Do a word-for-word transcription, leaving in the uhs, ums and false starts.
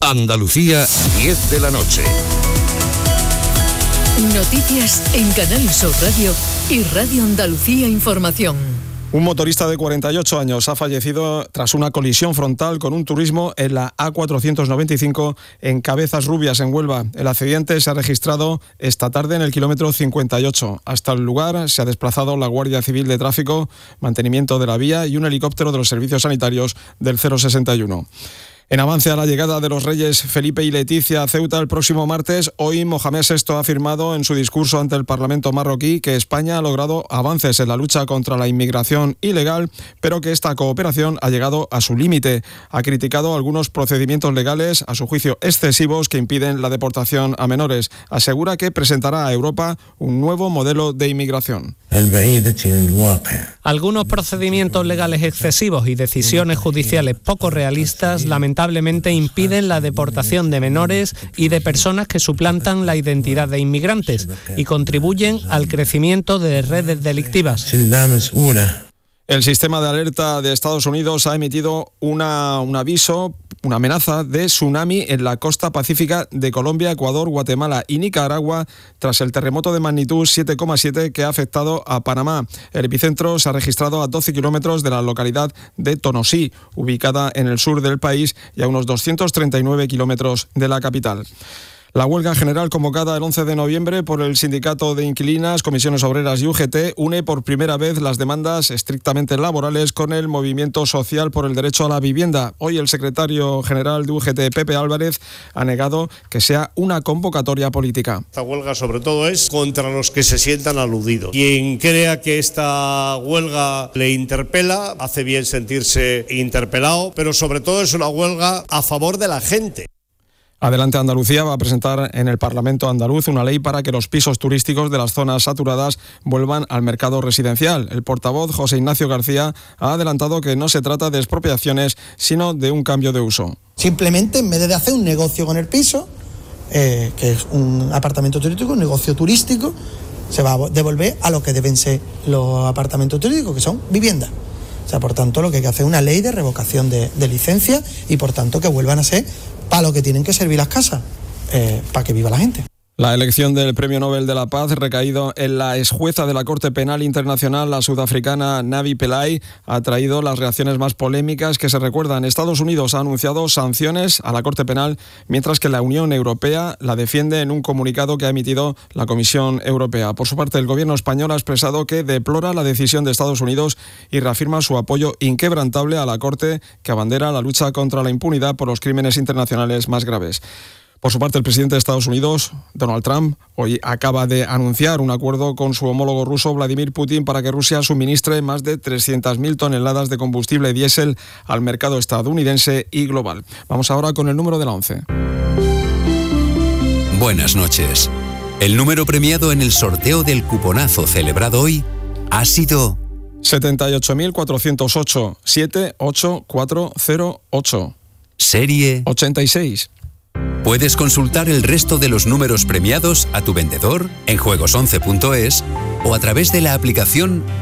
Andalucía, diez de la noche. Noticias en Canal Sur Radio y Radio Andalucía Información. Un motorista de cuarenta y ocho años ha fallecido tras una colisión frontal con un turismo en la A cuatrocientos noventa y cinco en Cabezas Rubias, en Huelva. El accidente se ha registrado esta tarde en el kilómetro cincuenta y ocho. Hasta el lugar se ha desplazado la Guardia Civil de Tráfico, Mantenimiento de la Vía y un helicóptero de los servicios sanitarios del cero sesenta y uno. En avance a la llegada de los reyes Felipe y Leticia a Ceuta el próximo martes, hoy Mohamed sexto ha afirmado en su discurso ante el Parlamento marroquí que España ha logrado avances en la lucha contra la inmigración ilegal, pero que esta cooperación ha llegado a su límite. Ha criticado algunos procedimientos legales, a su juicio excesivos, que impiden la deportación a menores. Asegura que presentará a Europa un nuevo modelo de inmigración. Algunos procedimientos legales excesivos y decisiones judiciales poco realistas lamentablemente impiden la deportación de menores y de personas que suplantan la identidad de inmigrantes y contribuyen al crecimiento de redes delictivas. El sistema de alerta de Estados Unidos ha emitido una, un aviso, una amenaza de tsunami en la costa pacífica de Colombia, Ecuador, Guatemala y Nicaragua tras el terremoto de magnitud siete coma siete que ha afectado a Panamá. El epicentro se ha registrado a doce kilómetros de la localidad de Tonosí, ubicada en el sur del país, y a unos doscientos treinta y nueve kilómetros de la capital. La huelga general convocada el once de noviembre por el Sindicato de Inquilinas, Comisiones Obreras y U G T une por primera vez las demandas estrictamente laborales con el movimiento social por el derecho a la vivienda. Hoy el secretario general de U G T, Pepe Álvarez, ha negado que sea una convocatoria política. Esta huelga sobre todo es contra los que se sientan aludidos. Quien crea que esta huelga le interpela, hace bien sentirse interpelado, pero sobre todo es una huelga a favor de la gente. Adelante Andalucía va a presentar en el Parlamento andaluz una ley para que los pisos turísticos de las zonas saturadas vuelvan al mercado residencial. El portavoz José Ignacio García ha adelantado que no se trata de expropiaciones, sino de un cambio de uso. Simplemente, en vez de hacer un negocio con el piso, eh, que es un apartamento turístico, un negocio turístico, se va a devolver a lo que deben ser los apartamentos turísticos, que son viviendas. O sea, por tanto, lo que hay que hacer es una ley de revocación de, de licencia y, por tanto, que vuelvan a ser para lo que tienen que servir las casas, eh, para que viva la gente. La elección del Premio Nobel de la Paz, recaído en la exjueza de la Corte Penal Internacional, la sudafricana Navi Pillay, ha traído las reacciones más polémicas que se recuerdan. Estados Unidos ha anunciado sanciones a la Corte Penal, mientras que la Unión Europea la defiende en un comunicado que ha emitido la Comisión Europea. Por su parte, el gobierno español ha expresado que deplora la decisión de Estados Unidos y reafirma su apoyo inquebrantable a la Corte, que abandera la lucha contra la impunidad por los crímenes internacionales más graves. Por su parte, el presidente de Estados Unidos, Donald Trump, hoy acaba de anunciar un acuerdo con su homólogo ruso, Vladimir Putin, para que Rusia suministre más de trescientas mil toneladas de combustible diésel al mercado estadounidense y global. Vamos ahora con el número de la once. Buenas noches. El número premiado en el sorteo del cuponazo celebrado hoy ha sido setenta y ocho mil cuatrocientos ocho, siete ocho cuatro cero ocho. Serie ochenta y seis. Puedes consultar el resto de los números premiados a tu vendedor en juegos once punto es o a través de la aplicación